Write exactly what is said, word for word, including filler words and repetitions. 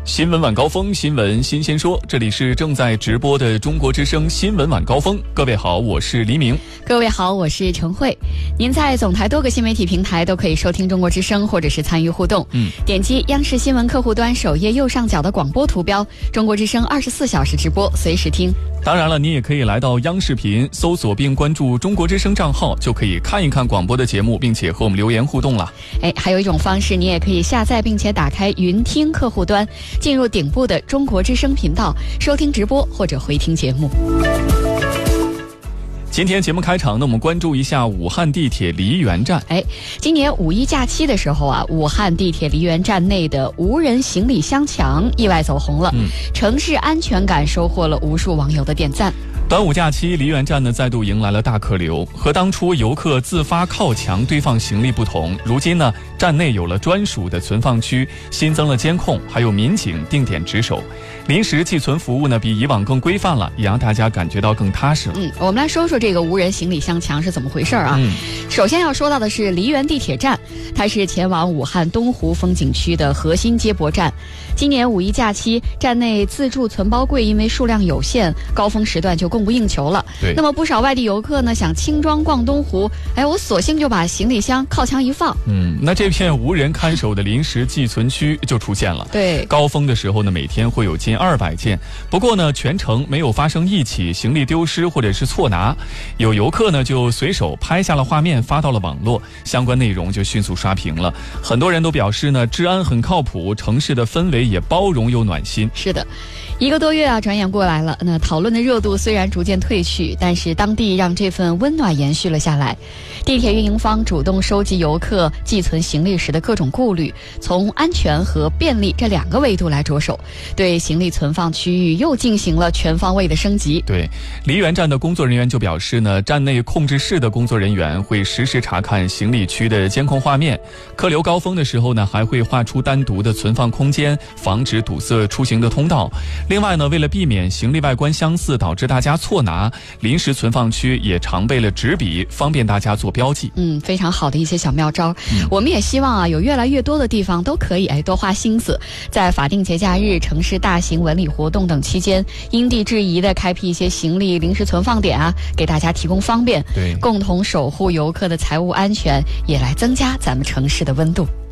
新闻晚高峰，新闻新鲜说，这里是正在直播的中国之声新闻晚高峰。各位好，我是黎明。 各位好，我是陈慧。您在总台多个新媒体平台都可以收听中国之声，或者是参与互动。嗯，点击央视新闻客户端首页右上角的广播图标，中国之声二十四小时直播，随时听。 当然了，你也可以来到央视频搜索并关注中国之声账号，就可以看一看广播的节目，并且和我们留言互动了。 哎，还有一种方式，你也可以下载并且打开云听客户端，进入顶部的中国之声频道，收听直播或者回听节目。 今天节目开场呢，我们关注一下武汉地铁梨园站。 哎，今年五一假期的时候啊，武汉地铁梨园站内的无人行李箱墙意外走红了，嗯、城市安全感收获了无数网友的点赞。 端午假期，梨园站呢再度迎来了大客流。和当初游客自发靠墙堆放行李不同，如今呢，站内有了专属的存放区，新增了监控，还有民警定点值守。临时寄存服务呢比以往更规范了，也让大家感觉到更踏实了。 嗯，我们来说说这个无人行李箱墙是怎么回事啊？嗯，首先要说到的是梨园地铁站，它是前往武汉东湖风景区的核心接驳站。今年五一假期，站内自助存包柜因为数量有限，高峰时段就供不应求了。 对， 那么不少外地游客呢想轻装逛东湖，哎，我索性就把行李箱靠墙一放。 嗯，那这片无人看守的临时寄存区就出现了。 对， 高峰的时候呢，每天会有近二百件，不过呢，全程没有发生一起行李丢失或者是错拿。有游客呢就随手拍下了画面，发到了网络，相关内容就迅速刷屏了。很多人都表示呢，治安很靠谱，城市的氛围也包容又暖心。 是的，一个多月啊，转眼过来了。那讨论的热度虽然逐渐退去，但是当地让这份温暖延续了下来。地铁运营方主动收集游客寄存行李时的各种顾虑，从安全和便利这两个维度来着手，对行李存放区域又进行了全方位的升级。 对，梨园站的工作人员就表示呢，站内控制室的工作人员会实时查看行李区的监控画面，客流高峰的时候呢，还会划出单独的存放空间，防止堵塞出行的通道。另外呢，为了避免行李外观相似导致大家错拿，临时存放区也常备了纸笔，方便大家做标记。 嗯，非常好的一些小妙招。嗯、我们也希望啊，有越来越多的地方都可以哎多花心思，在法定节假日、城市大型文旅活动等期间，因地制宜的开辟一些行李临时存放点啊，给大家提供方便。 对， 共同守护游客的财务安全，也来增加咱们城市的温度。